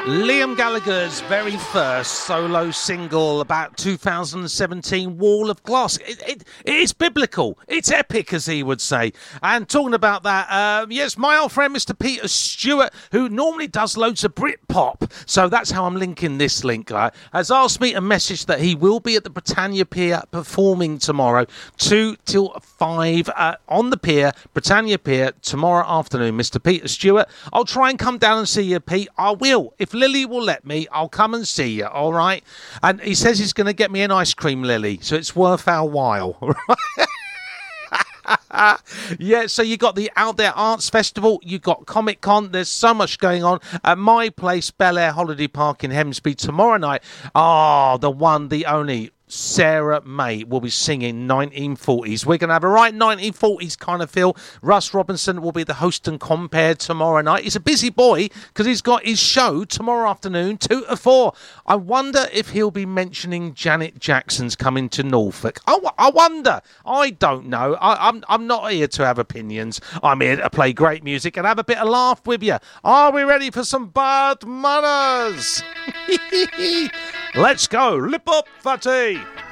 Liam Gallagher's very first solo single about 2017, Wall of Glass. It is biblical. It's epic, as he would say. And talking about that, yes, my old friend Mr. Peter Stewart, who normally does loads of Britpop, so that's how I'm linking this link, has asked me a message that he will be at the Britannia Pier performing tomorrow, 2 till 5 on the pier, Britannia Pier, tomorrow afternoon. Mr. Peter Stewart, I'll try and come down and see you, Pete. I will. If Lily will let me, I'll come and see you, all right? And he says he's going to get me an ice cream, Lily, so it's worth our while, right? Yeah, so you got the Out There Arts Festival, you got Comic Con, there's so much going on at my place, Bel Air Holiday Park in Hemsby tomorrow night. The one, the only Sarah May will be singing 1940s. We're going to have a right 1940s kind of feel. Russ Robinson will be the host and compere tomorrow night. He's a busy boy because he's got his show tomorrow afternoon, 2 to 4. I wonder if he'll be mentioning Janet Jackson's coming to Norfolk. I wonder. I don't know. I'm not here to have opinions. I'm here to play great music and have a bit of laugh with you. Are we ready for some bad manners? Let's go. Lip up, fatty.